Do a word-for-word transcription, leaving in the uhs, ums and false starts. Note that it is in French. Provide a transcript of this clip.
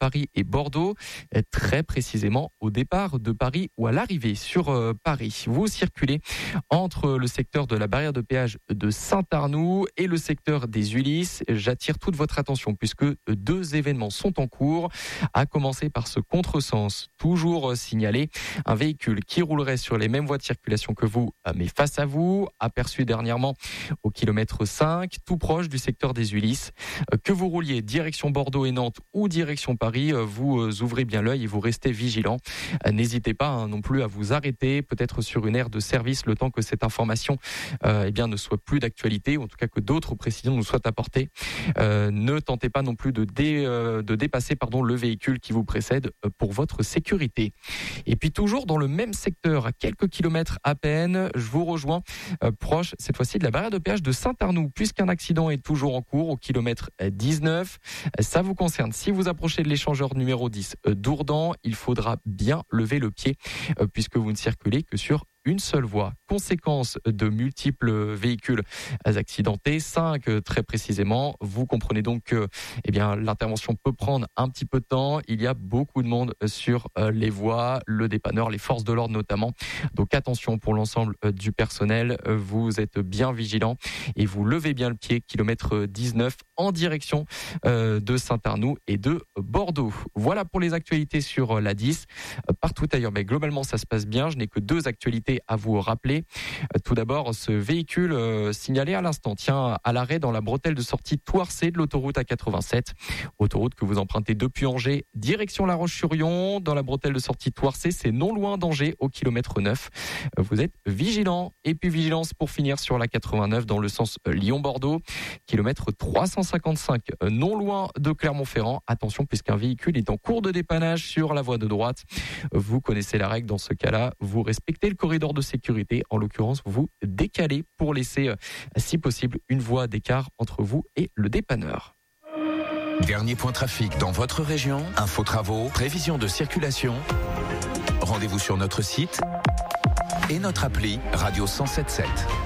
Paris et Bordeaux, très précisément au départ de Paris ou à l'arrivée sur euh, Paris. Vous circulez entre le secteur de la barrière de péage de Saint-Arnoux et le secteur des Ulysses. J'attire toute votre attention puisque deux événements sont en cours, à commencer par ce contresens toujours signalé. Un véhicule qui roulerait sur les mêmes voies de circulation que vous, mais face à vous, aperçu dernièrement au kilomètre cinq, tout proche du secteur des Ulysses. Que vous rouliez direction Bordeaux et Nantes ou direction Paris, vous ouvrez bien l'œil et vous restez vigilant. N'hésitez pas hein, non plus à vous arrêter, peut-être sur une aire de service, le temps que cette information euh, eh bien, ne soit plus d'actualité, ou en tout cas que d'autres précisions nous soient apportées. Euh, ne tentez pas non plus de, dé, euh, de dépasser pardon, le véhicule qui vous précède pour votre sécurité. Et puis toujours dans le même secteur, à quelques kilomètres à peine, je vous rejoins euh, proche cette fois-ci de la barrière de péage de Saint-Arnoux, puisqu'un accident est toujours en cours au kilomètre dix-neuf. Ça vous concerne. Si vous approchez de l'échangeur numéro dix euh, d'Ourdan, il faudra bien lever le pied euh, puisque vous ne circulez que sur une seule voie. Conséquence de multiples véhicules accidentés, cinq très précisément. Vous comprenez donc que eh bien, l'intervention peut prendre un petit peu de temps. Il y a beaucoup de monde sur les voies, le dépanneur, les forces de l'ordre notamment. Donc attention pour l'ensemble du personnel. Vous êtes bien vigilants et vous levez bien le pied, kilomètre dix-neuf en direction de Saint-Arnoux et de Bordeaux. Voilà pour les actualités sur la dix. Partout ailleurs, mais globalement ça se passe bien. Je n'ai que deux actualités à vous rappeler. Tout d'abord, ce véhicule euh, signalé à l'instant tient à l'arrêt dans la bretelle de sortie Thouarcé de l'autoroute A quatre-vingt-sept. Autoroute que vous empruntez depuis Angers, direction La Roche-sur-Yon. Dans la bretelle de sortie Thouarcé, c'est non loin d'Angers, au kilomètre neuf. Vous êtes vigilants. Et puis vigilance pour finir sur la quatre-vingt-neuf dans le sens Lyon-Bordeaux, kilomètre trois cent cinquante-cinq, non loin de Clermont-Ferrand. Attention puisqu'un véhicule est en cours de dépannage sur la voie de droite. Vous connaissez la règle dans ce cas-là. Vous respectez le corridor de sécurité. En l'occurrence, vous décalez pour laisser, si possible, une voie d'écart entre vous et le dépanneur. Dernier point trafic dans votre région. Infos travaux, prévision de circulation. Rendez-vous sur notre site et notre appli Radio cent sept sept.